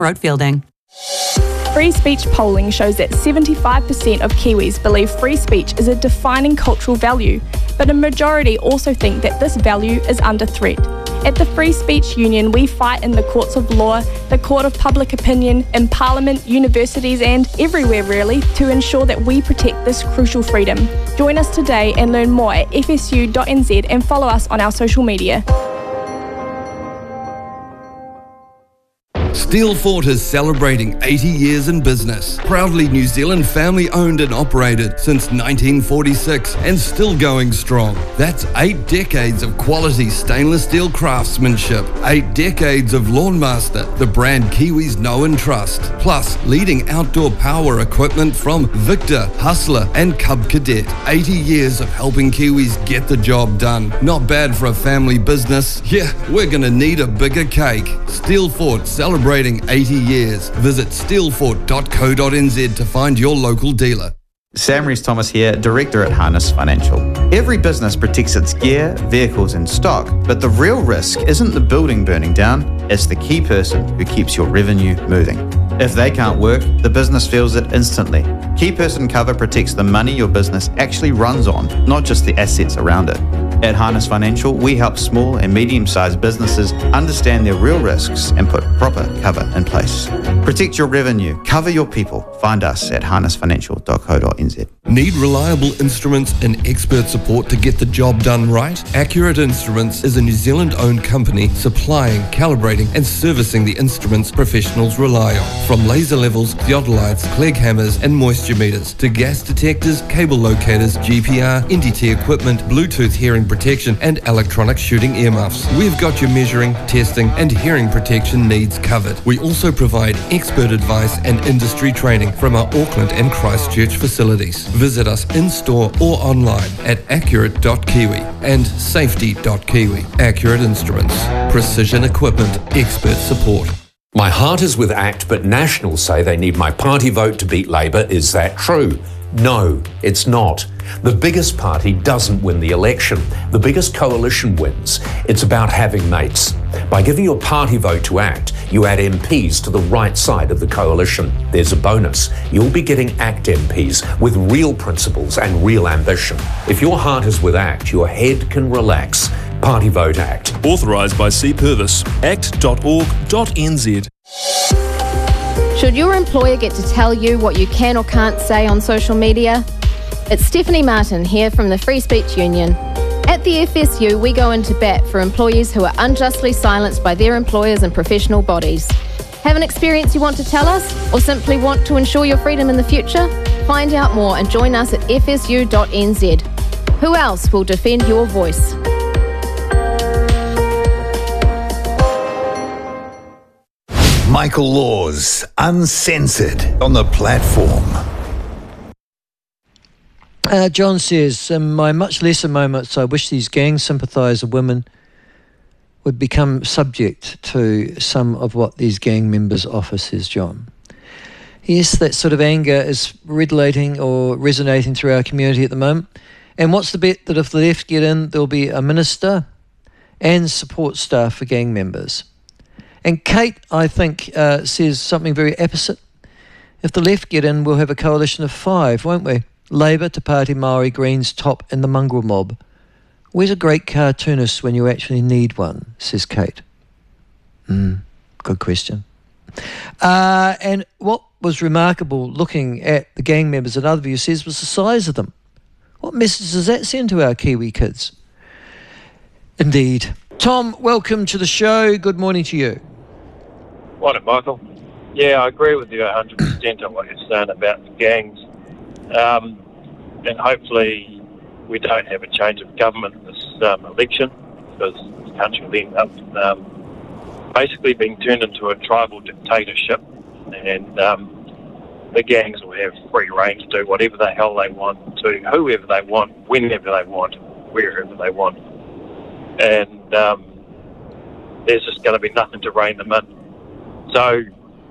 Road Fielding. Free speech polling shows that 75% of Kiwis believe free speech is a defining cultural value, but a majority also think that this value is under threat. At the Free Speech Union, we fight in the courts of law, the court of public opinion, in Parliament, universities and everywhere really to ensure that we protect this crucial freedom. Join us today and learn more at fsu.nz and follow us on our social media. Steelfort is celebrating 80 years in business. Proudly New Zealand family owned and operated since 1946 and still going strong. That's 8 decades of quality stainless steel craftsmanship, 8 decades of Lawnmaster, the brand Kiwis know and trust, plus leading outdoor power equipment from Victor, Hustler and Cub Cadet. 80 years of helping Kiwis get the job done. Not bad for a family business. Yeah, we're gonna need a bigger cake. Steelfort celebrating 80 years. Visit steelfort.co.nz to find your local dealer. Sam Rees-Thomas here, Director at Harness Financial. Every business protects its gear, vehicles and stock, but the real risk isn't the building burning down, it's the key person who keeps your revenue moving. If they can't work, the business feels it instantly. Key person cover protects the money your business actually runs on, not just the assets around it. At Harness Financial, we help small and medium-sized businesses understand their real risks and put proper cover in place. Protect your revenue, cover your people. Find us at harnessfinancial.co.nz. Need reliable instruments and expert support to get the job done right? Accurate Instruments is a New Zealand-owned company supplying, calibrating and servicing the instruments professionals rely on. From laser levels, theodolites, Clegg hammers and moisture meters to gas detectors, cable locators, GPR, NDT equipment, Bluetooth hearing protection and electronic shooting earmuffs. We've got your measuring, testing and hearing protection needs covered. We also provide expert advice and industry training from our Auckland and Christchurch facilities. Visit us in-store or online at accurate.kiwi and safety.kiwi. Accurate Instruments. Precision equipment. Expert support. My heart is with ACT, but Nationals say they need my party vote to beat Labour. Is that true? No, it's not. The biggest party doesn't win the election. The biggest coalition wins. It's about having mates. By giving your party vote to ACT, you add MPs to the right side of the coalition. There's a bonus. You'll be getting ACT MPs with real principles and real ambition. If your heart is with ACT, your head can relax. Party vote ACT. Authorised by C. Purvis. act.org.nz. Should your employer get to tell you what you can or can't say on social media? It's Stephanie Martin here from the Free Speech Union. At the FSU, we go into bat for employees who are unjustly silenced by their employers and professional bodies. Have an experience you want to tell us, or simply want to ensure your freedom in the future? Find out more and join us at fsu.nz. Who else will defend your voice? Michael Laws, Uncensored, on the platform. John says, in my much lesser moments, I wish these gang sympathiser women would become subject to some of what these gang members offer, says John. Yes, that sort of anger is resonating through our community at the moment. And what's the bet that if the left get in, there'll be a minister and support staff for gang members? And Kate, I think, says something very opposite. If the left get in, we'll have a coalition of 5, won't we? Labour, Te Pāti Māori, Greens, Top and the mongrel mob. Where's a great cartoonist when you actually need one, says Kate. Good question. And what was remarkable looking at the gang members, another view says, was the size of them. What message does that send to our Kiwi kids? Indeed. Tom, welcome to the show. Good morning to you. Morning, Michael. Yeah, I agree with you 100% on what you're saying about the gangs. And hopefully we don't have a change of government this election, because the country will end up basically being turned into a tribal dictatorship, and the gangs will have free rein to do whatever the hell they want to whoever they want, whenever they want, wherever they want. And there's just going to be nothing to rein them in. So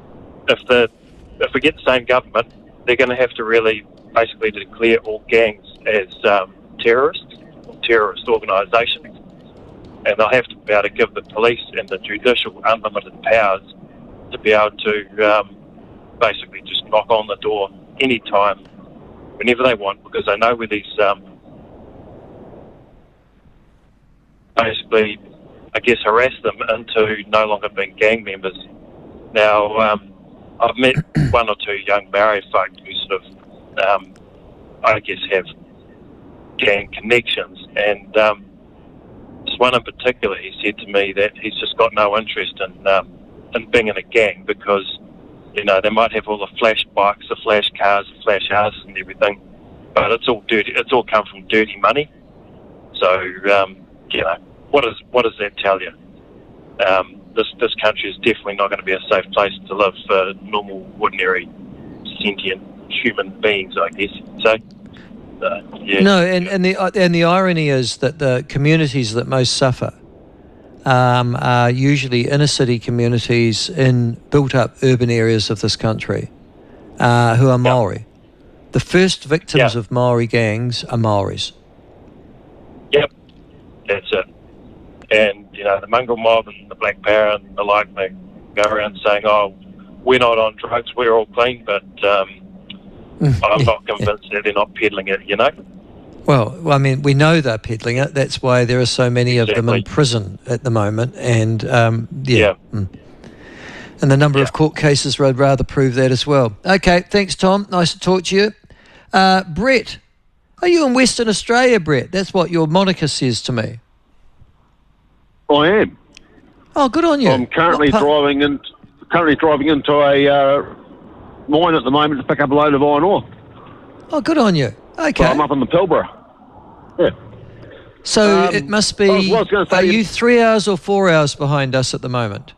if we get the same government, they're going to have to really basically declare all gangs as terrorists or terrorist organisations, and they'll have to be able to give the police and the judicial unlimited powers to be able to basically just knock on the door anytime, whenever they want, because they know where these basically, I guess, harass them into no longer being gang members. Now, I've met one or two young Maori folk who sort of, I guess, have gang connections, and this one in particular, he said to me that he's just got no interest in being in a gang because, you know, they might have all the flash bikes, the flash cars, the flash houses and everything, but it's all dirty. It's all come from dirty money. So, you know, what does that tell you? This country is definitely not going to be a safe place to live for normal, ordinary, sentient human beings, I guess. So, yeah. No, and the irony is that the communities that most suffer are usually inner city communities in built-up urban areas of this country who are Maori. The first victims of Maori gangs are Maoris. Yep, that's it. And, you know, the mongrel mob and the Black Power and the like, they go around saying, oh, we're not on drugs, we're all clean, but I'm not convinced that they're not peddling it, you know? Well, I mean, we know they're peddling it. That's why there are so many of them in prison at the moment. And, And the number of court cases would rather prove that as well. Okay, thanks, Tom. Nice to talk to you. Brett, are you in Western Australia, Brett? That's what your moniker says to me. I am. Oh, good on you. I'm currently driving into a mine at the moment to pick up a load of iron ore. Oh, good on you. Okay. So I'm up in the Pilbara. Yeah. So it must be. Are you 3 hours or 4 hours behind us at the moment?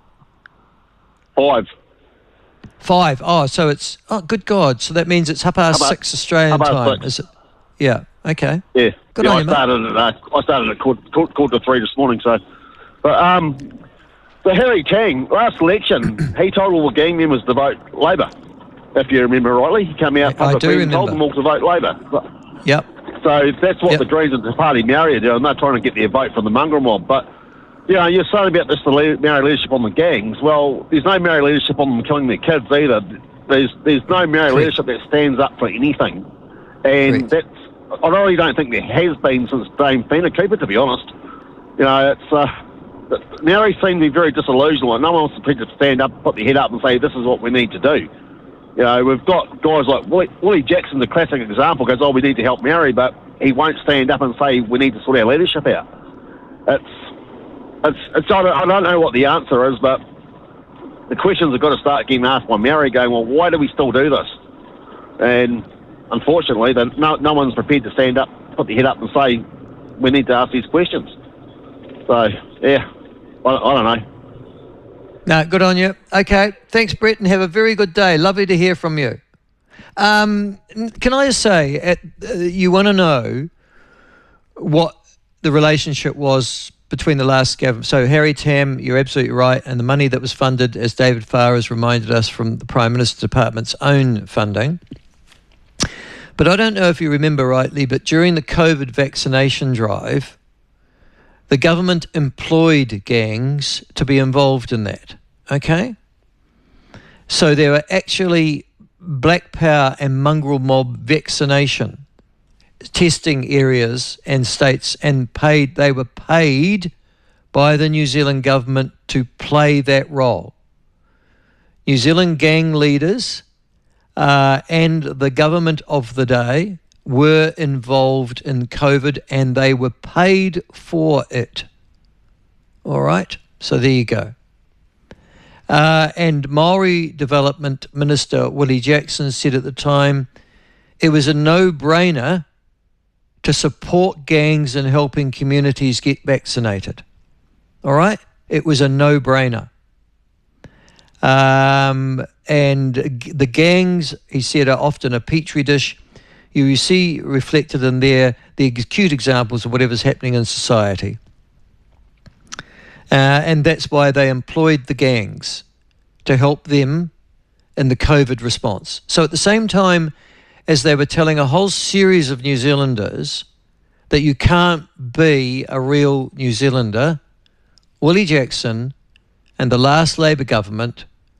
5. 5. Oh, so it's. Oh, good God. So that means it's 6:30 Australian time, is it? Yeah. Okay. Yeah. Good on you, mate. I started at quarter to 3 this morning. So, but the Harry Tang last election, he told all the gang members to vote Labor. If you remember rightly, he came out publicly and told them all to vote Labor. Yep. So that's what the Greens and the Party Maori are doing. They're trying to get their vote from the mongrel mob. But, you know, you're saying about this, the Maori leadership on the gangs. Well, there's no Maori leadership on them killing their kids either. There's no Maori leadership that stands up for anything. And I really don't think there has been since Dame Fina Cooper, to be honest. You know, it's Maori seem to be very disillusioned. Like, no one wants to stand up, put their head up and say, this is what we need to do. You know, we've got guys like Willie Jackson, the classic example, goes, oh, we need to help Maori, but he won't stand up and say we need to sort our leadership out. I don't know what the answer is, but the questions have got to start getting asked by Maori, going, well, why do we still do this? And unfortunately, no one's prepared to stand up, put their head up and say we need to ask these questions. So, yeah, I don't know. No, good on you. Okay, thanks, Brett, and have a very good day. Lovely to hear from you. Can I just say, you want to know what the relationship was between the last government. So Harry Tam, you're absolutely right, and the money that was funded, as David Farr has reminded us, from the Prime Minister's Department's own funding. But I don't know if you remember rightly, but during the COVID vaccination drive, the government employed gangs to be involved in that, okay? So there were actually Black Power and mongrel mob vaccination testing areas and states, and they were paid by the New Zealand government to play that role. New Zealand gang leaders and the government of the day were involved in COVID, and they were paid for it. All right? So there you go. And Maori Development Minister Willie Jackson said at the time it was a no-brainer to support gangs in helping communities get vaccinated. All right? It was a no-brainer. And the gangs, he said, are often a petri dish. You see reflected in there the acute examples of whatever's happening in society. And that's why they employed the gangs to help them in the COVID response. So at the same time as they were telling a whole series of New Zealanders that you can't be a real New Zealander, Willie Jackson and the last Labor government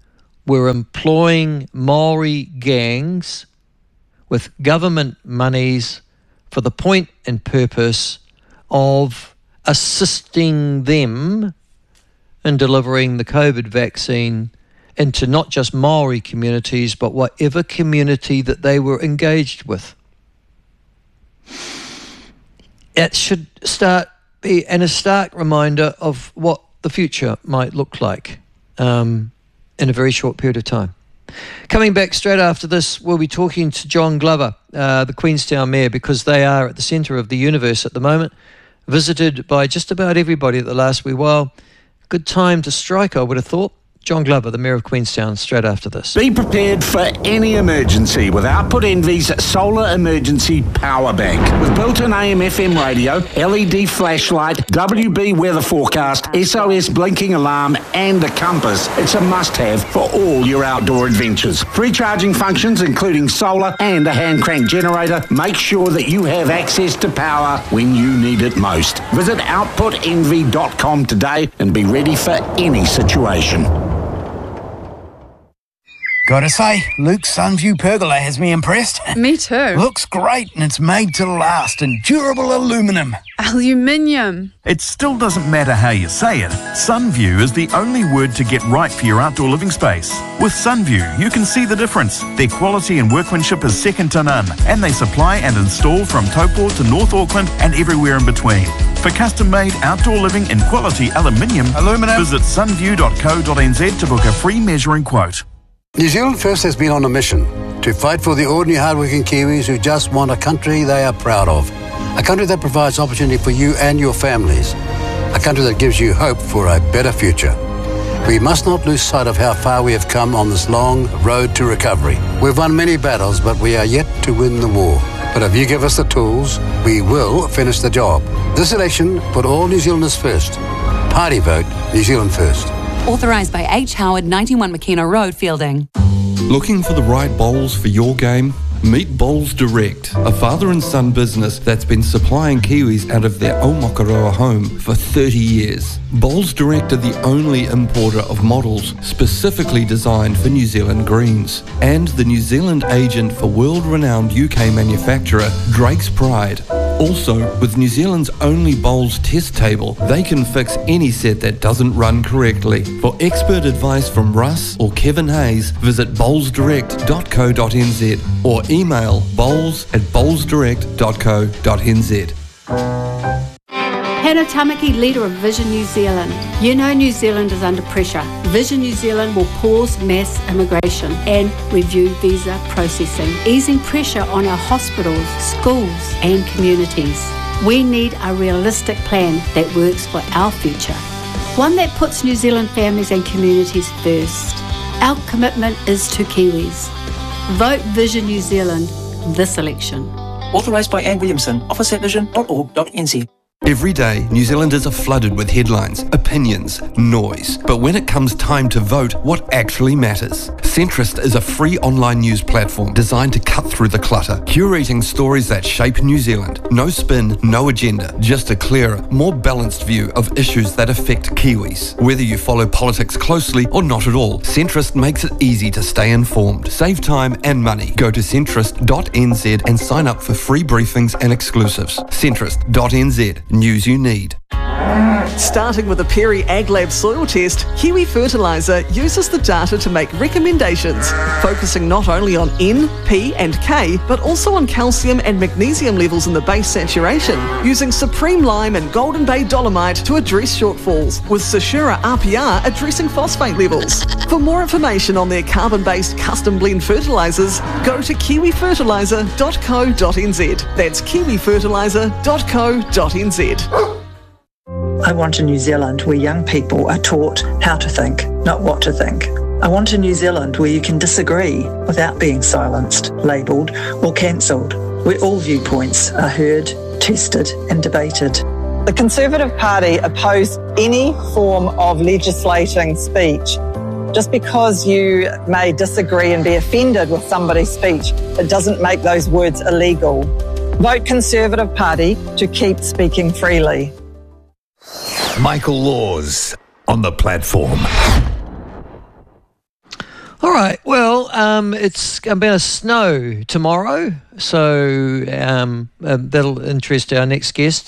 were employing Maori gangs with government monies for the point and purpose of assisting them in delivering the COVID vaccine into not just Maori communities, but whatever community that they were engaged with. It should be a stark reminder of what the future might look like in a very short period of time. Coming back straight after this, we'll be talking to John Glover, the Queenstown Mayor, because they are at the centre of the universe at the moment, visited by just about everybody at the last wee while. Good time to strike, I would have thought. John Glover, the Mayor of Queenstown, straight after this. Be prepared for any emergency with Output Envy's Solar Emergency Power Bank. With built-in AM/FM radio, LED flashlight, WB weather forecast, SOS blinking alarm and a compass, it's a must-have for all your outdoor adventures. Free charging functions including solar and a hand-crank generator. Make sure that you have access to power when you need it most. Visit outputenvy.com today and be ready for any situation. Gotta say, Luke's Sunview pergola has me impressed. Me too. Looks great and it's made to last in durable aluminium. Aluminium. It still doesn't matter how you say it. Sunview is the only word to get right for your outdoor living space. With Sunview, you can see the difference. Their quality and workmanship is second to none, and they supply and install from Taupo to North Auckland and everywhere in between. For custom-made outdoor living in quality aluminium, visit sunview.co.nz to book a free measuring quote. New Zealand First has been on a mission to fight for the ordinary hardworking Kiwis who just want a country they are proud of. A country that provides opportunity for you and your families. A country that gives you hope for a better future. We must not lose sight of how far we have come on this long road to recovery. We've won many battles, but we are yet to win the war. But if you give us the tools, we will finish the job. This election, put all New Zealanders first. Party vote, New Zealand First. Authorised by H. Howard, 91 McKenna Road, Fielding. Looking for the right bowls for your game? Meet Bowls Direct, a father and son business that's been supplying Kiwis out of their Aomakaroa home for 30 years. Bowls Direct are the only importer of models specifically designed for New Zealand greens, and the New Zealand agent for world-renowned UK manufacturer Drake's Pride. Also, with New Zealand's only bowls test table, they can fix any set that doesn't run correctly. For expert advice from Russ or Kevin Hayes, visit bowlsdirect.co.nz or email bowls@bowlsdirect.co.nz. Hannah Tamaki, leader of Vision New Zealand. You know New Zealand is under pressure. Vision New Zealand will pause mass immigration and review visa processing, easing pressure on our hospitals, schools and communities. We need a realistic plan that works for our future. One that puts New Zealand families and communities first. Our commitment is to Kiwis. Vote Vision New Zealand this election. Authorised by Anne Williamson, office at vision.org.nz. Every day, New Zealanders are flooded with headlines, opinions, noise. But when it comes time to vote, what actually matters? Centrist is a free online news platform designed to cut through the clutter, curating stories that shape New Zealand. No spin, no agenda, just a clearer, more balanced view of issues that affect Kiwis. Whether you follow politics closely or not at all, Centrist makes it easy to stay informed. Save time and money. Go to centrist.nz and sign up for free briefings and exclusives. Centrist.nz. News you need. Starting with the Perry AgLab soil test, Kiwi Fertiliser uses the data to make recommendations, focusing not only on N, P and K, but also on calcium and magnesium levels in the base saturation, using Supreme Lime and Golden Bay Dolomite to address shortfalls, with Sashura RPR addressing phosphate levels. For more information on their carbon-based custom blend fertilisers, go to kiwifertiliser.co.nz. That's kiwifertiliser.co.nz. I want a New Zealand where young people are taught how to think, not what to think. I want a New Zealand where you can disagree without being silenced, labelled or cancelled, where all viewpoints are heard, tested and debated. The Conservative Party oppose any form of legislating speech. Just because you may disagree and be offended with somebody's speech, it doesn't make those words illegal. Vote Conservative Party to keep speaking freely. Michael Laws on the platform. All right. Well, it's going to snow tomorrow, so that'll interest our next guest.